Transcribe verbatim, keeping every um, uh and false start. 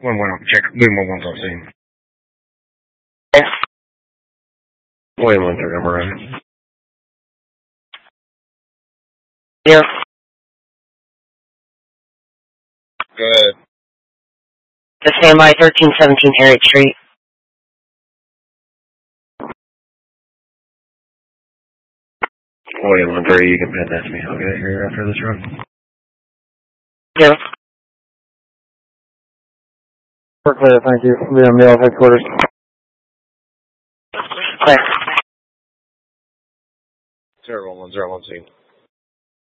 Bueno, bueno, check. William one one twelve, sí. William one thirty, we're ready. Yeah. Go ahead. The San by thirteen seventeen Harriet Street. William one thirty, you can pen that to me. I'll get it here after this run. Yeah. We're clear, thank you. Liam, Neil, headquarters. Clear. Zero one one zero one, see.